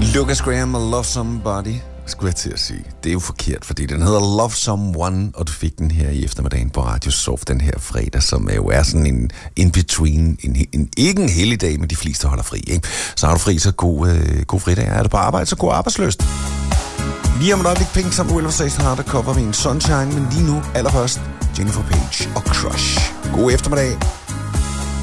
Lucas Graham og Love Somebody, skulle jeg til at sige. Det er jo forkert, fordi den hedder Love Someone, og du fik den her i eftermiddagen på Radio Soft den her fredag, som jo er sådan en in-between, ikke en helligdag, men de fleste holder fri, ikke? Så har du fri, så god fridag. Er du på arbejde, så god arbejdsløst. Lige om et øjeblik, Pink sammen med Will of Satan Heart, der cover min Sunshine, men lige nu allerførst Jennifer Page og Crush. God eftermiddag.